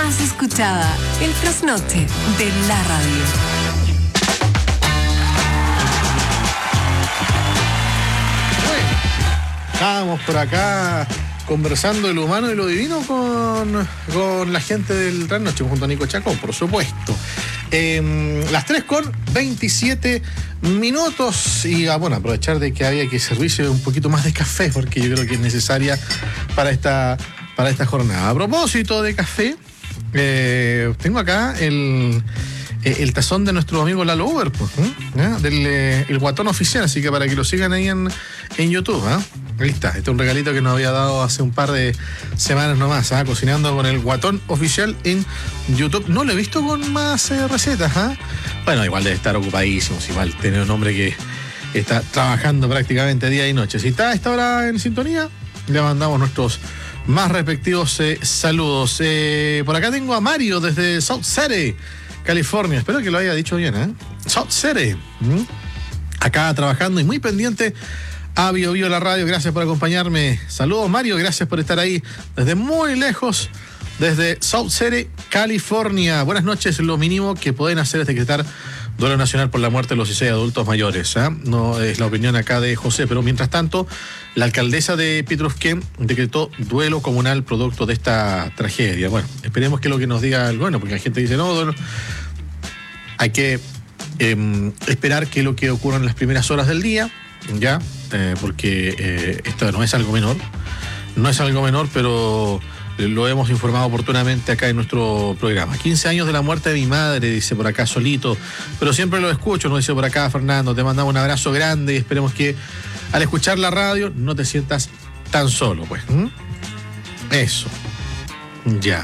más escuchada, el trasnoche de la radio. Estábamos por acá conversando de lo humano y lo divino con la gente del trasnoche, junto a Nico Chacón, por supuesto. Las 3:27 y bueno, aprovechar de que había que servirse un poquito más de café, porque yo creo que es necesaria para esta jornada. A propósito de café, tengo acá el tazón de nuestro amigo Lalo Uber, pues, el Guatón Oficial, así que para que lo sigan ahí en YouTube, ahí está, este es un regalito que nos había dado hace un par de semanas nomás, cocinando con el Guatón Oficial en YouTube. No lo he visto con más recetas, Bueno, igual debe estar ocupadísimos, igual tener un hombre que está trabajando prácticamente día y noche. Si está a esta hora en sintonía, le mandamos nuestros más respectivos saludos. Por acá tengo a Mario desde South City, California. Espero que lo haya dicho bien, South City. Acá trabajando y muy pendiente a Bio Bio la radio. Gracias por acompañarme. Saludos, Mario. Gracias por estar ahí desde muy lejos, desde South City, California. Buenas noches. Lo mínimo que pueden hacer es decretar duelo nacional por la muerte de los 16 adultos mayores. No es la opinión acá de José, pero mientras tanto, la alcaldesa de Pitrufquén decretó duelo comunal producto de esta tragedia. Bueno, esperemos que lo que nos diga el bueno, porque la gente dice, no, duelo. Hay que esperar que lo que ocurra en las primeras horas del día, ya, porque esto no es algo menor. No es algo menor, pero lo hemos informado oportunamente acá en nuestro programa. 15 años de la muerte de mi madre, dice por acá Solito, pero siempre lo escucho, nos dice por acá Fernando. Te mandamos un abrazo grande y esperemos que al escuchar la radio no te sientas tan solo, pues. Eso. Ya.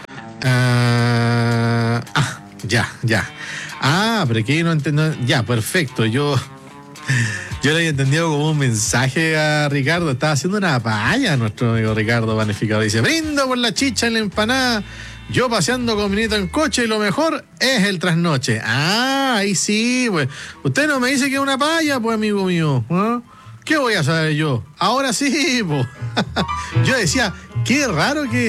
Ya. Pero que no entiendo. Ya, perfecto. Yo lo había entendido como un mensaje a Ricardo. Estaba haciendo una paella nuestro amigo Ricardo Panificado. Dice, brindo por la chicha y la empanada. Yo paseando con mi nieto en coche y lo mejor es el trasnoche. Ahí sí, pues. Usted no me dice que es una paella, pues, amigo mío. ¿Qué voy a saber yo? Ahora sí, pues. Yo decía, qué raro que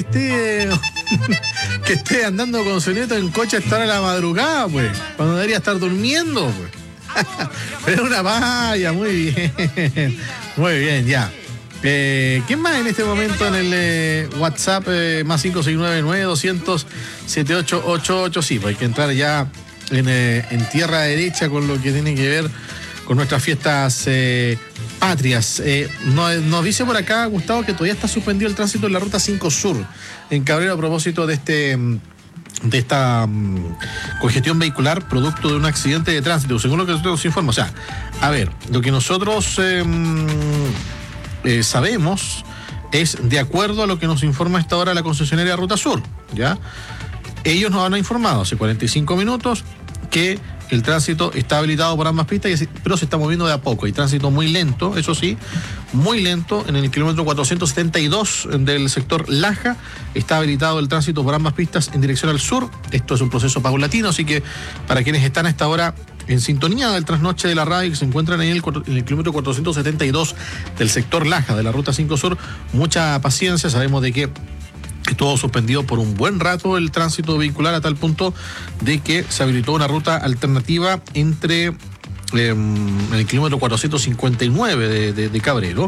esté andando con su nieto en coche a esta hora de la madrugada, pues. Cuando debería estar durmiendo, pues. Pero una valla, muy bien, ya. ¿Quién más en este momento en el WhatsApp más 569-900-7888? Sí, pues hay que entrar ya en tierra derecha con lo que tiene que ver con nuestras fiestas patrias. Nos dice por acá Gustavo que todavía está suspendido el tránsito en la ruta 5 Sur en Cabrero a propósito de esta congestión vehicular producto de un accidente de tránsito, según lo que nosotros nos informa. O sea, a ver, lo que nosotros sabemos es de acuerdo a lo que nos informa a esta hora la concesionaria Ruta Sur, ¿ya? Ellos nos han informado hace 45 minutos que el tránsito está habilitado por ambas pistas, pero se está moviendo de a poco. Hay tránsito muy lento, eso sí, muy lento. En el kilómetro 472 del sector Laja está habilitado el tránsito por ambas pistas en dirección al sur. Esto es un proceso paulatino, así que para quienes están a esta hora en sintonía del trasnoche de la radio, que se encuentran ahí en el kilómetro 472 del sector Laja de la Ruta 5 Sur, mucha paciencia. Sabemos de que estuvo suspendido por un buen rato el tránsito vehicular a tal punto de que se habilitó una ruta alternativa entre el kilómetro 459 de Cabrero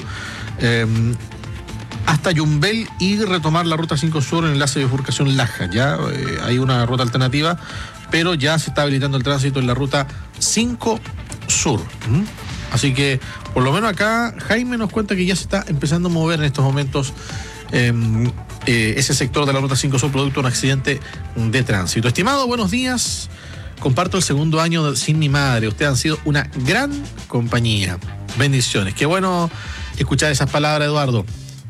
hasta Yumbel y retomar la ruta 5 Sur en el enlace de bifurcación Laja. Ya hay una ruta alternativa, pero ya se está habilitando el tránsito en la ruta 5 Sur. Así que por lo menos acá Jaime nos cuenta que ya se está empezando a mover en estos momentos ese sector de la ruta 5 Sur producto de un accidente de tránsito. Estimado, buenos días. Comparto el segundo año sin mi madre. Ustedes han sido una gran compañía. Bendiciones. Qué bueno escuchar esas palabras, Eduardo.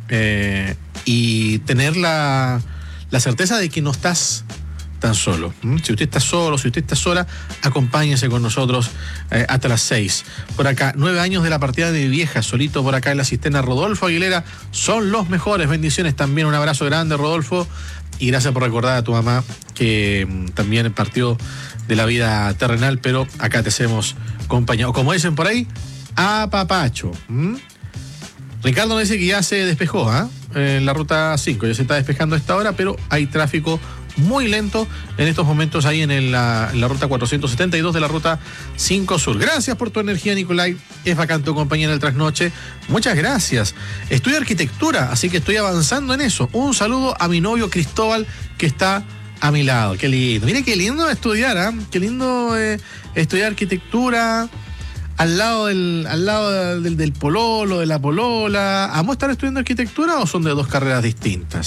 Y tener la certeza de que no estás tan solo. Si usted está solo, si usted está sola, acompáñense con nosotros hasta las 6. Por acá, 9 años de la partida de mi vieja, solito por acá en la cisterna. Rodolfo Aguilera, son los mejores. Bendiciones también, un abrazo grande, Rodolfo. Y gracias por recordar a tu mamá que también partió de la vida terrenal, pero acá te hacemos compañía. O como dicen por ahí, a papacho. Ricardo nos dice que ya se despejó en la ruta 5, ya se está despejando a esta hora, pero hay tráfico muy lento en estos momentos ahí en la ruta 472 de la ruta 5 Sur. Gracias por tu energía, Nicolai. Es bacán tu compañía en el trasnoche. Muchas gracias. Estudio arquitectura, así que estoy avanzando en eso. Un saludo a mi novio Cristóbal, que está a mi lado. Qué lindo. Mire qué lindo estudiar, ¿eh? Qué lindo estudiar arquitectura al lado del pololo, de la polola. ¿Vamos a estar estudiando arquitectura o son de dos carreras distintas?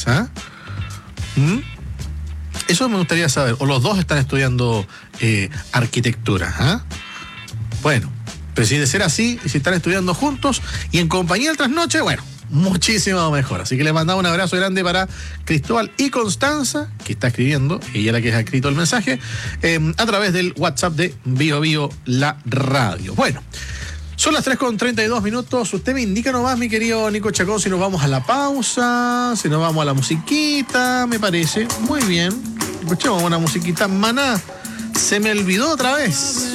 Eso me gustaría saber. O los dos están estudiando arquitectura. Bueno, pero si de ser así, si están estudiando juntos y en compañía del trasnoche, bueno, muchísimo mejor. Así que les mandamos un abrazo grande para Cristóbal y Constanza, que está escribiendo, ella la que ha escrito el mensaje, a través del WhatsApp de Bio Bio La Radio. Bueno, son las 3:32. Usted me indica nomás, mi querido Nico Chacón, si nos vamos a la pausa, si nos vamos a la musiquita, me parece. Muy bien. Escuchemos una musiquita. Maná, se me olvidó otra vez.